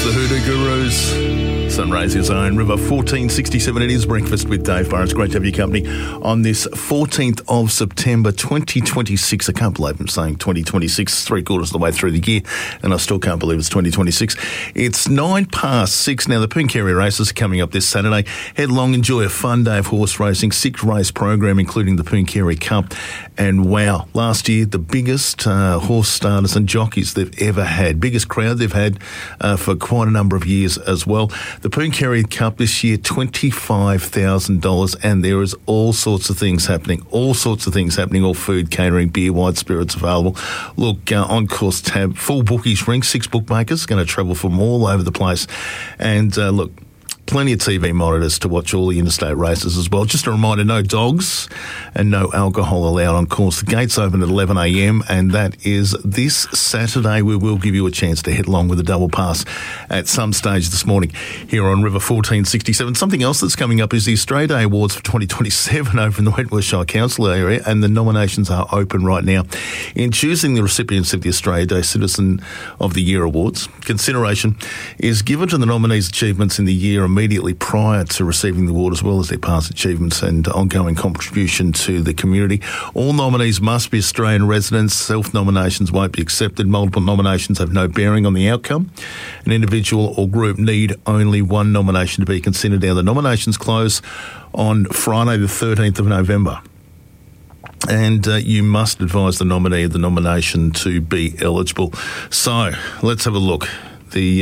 the Hoodoo Gurus. Sunray's own River 1467. It is breakfast with Dave Burrows. Great to have your company on this 14th of September 2026. I can't believe I'm saying 2026, 3/4 of the way through the year, and I still can't believe it's 2026. It's 6:09. Now, the Pooncarie races are coming up this Saturday. Head along, enjoy a fun day of horse racing, 6-race program, including the Pooncarie Cup. And wow, last year, the biggest horse starters and jockeys they've ever had. Biggest crowd they've had for quite a number of years as well. The Pooncarie Cup this year, $25,000, and there is all sorts of things happening. All food, catering, beer, wine, spirits available. Look, on-course tab, full bookies ring, 6 bookmakers, going to travel from all over the place. And look, plenty of TV monitors to watch all the interstate races as well. Just a reminder, no dogs and no alcohol allowed on course. The gates open at 11 a.m, and that is this Saturday. We will give you a chance to head along with a double pass at some stage this morning here on River 1467. Something else that's coming up is the Australia Day Awards for 2027 over in the Wentworth Shire Council area, and the nominations are open right now. In choosing the recipients of the Australia Day Citizen of the Year Awards, consideration is given to the nominees' achievements in the year immediately prior to receiving the award, as well as their past achievements and ongoing contribution to the community. All nominees must be Australian residents. Self-nominations won't be accepted. Multiple nominations have no bearing on the outcome. An individual or group need only one nomination to be considered. Now, the nominations close on Friday the 13th of November. And you must advise the nominee of the nomination to be eligible. So, let's have a look. The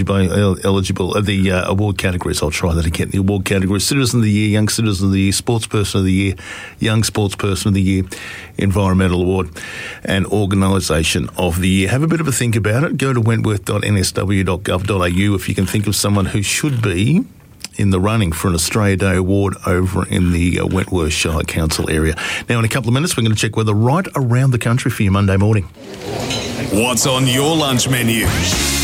award categories. I'll try that again. The award categories: Citizen of the Year, Young Citizen of the Year, Sportsperson of the Year, Young Sportsperson of the Year, Environmental Award, and Organisation of the Year. Have a bit of a think about it. Go to wentworth.nsw.gov.au if you can think of someone who should be in the running for an Australia Day Award over in the Wentworth Shire Council area. Now, in a couple of minutes, we're going to check weather right around the country for you Monday morning. What's on your lunch menu?